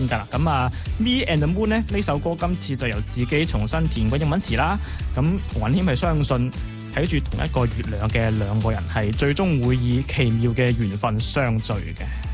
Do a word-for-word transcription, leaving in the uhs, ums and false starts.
㗎啦。咁啊，Me and the Moon 咧呢首歌今次就由自己重新填過英文詞啦。咁馮允謙係相信睇住同一個月亮嘅兩個人係最終會以奇妙嘅緣分相聚嘅。